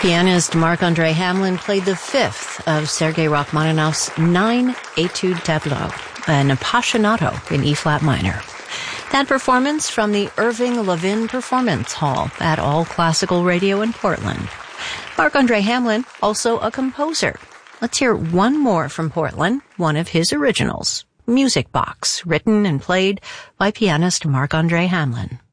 Pianist Marc-André Hamelin played the fifth of Sergei Rachmaninoff's 9 Etude Tableaux, an Appassionato in E-flat minor. That performance from the Irving Levin Performance Hall at All Classical Radio in Portland. Marc-André Hamelin, also a composer. Let's hear one more from Portland, one of his originals, Music Box, written and played by pianist Marc-André Hamelin.